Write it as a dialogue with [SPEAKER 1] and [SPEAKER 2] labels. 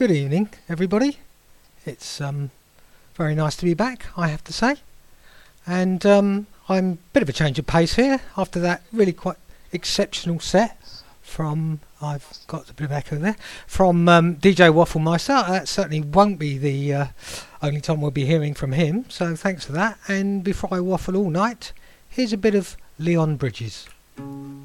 [SPEAKER 1] Good evening, everybody. It's very nice to be back, I have to say. And I'm a bit of a change of pace here after that really quite exceptional set from, I've got a bit of echo there, from DJ Wafflemeister. That certainly won't be the only time we'll be hearing from him, so thanks for that. And before I waffle all night, here's a bit of Leon Bridges.